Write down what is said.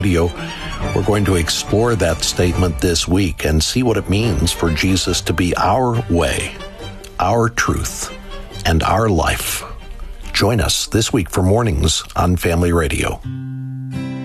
We're going to explore that statement this week and see what it means for Jesus to be our way, our truth, and our life. Join us this week for Mornings on Family Radio.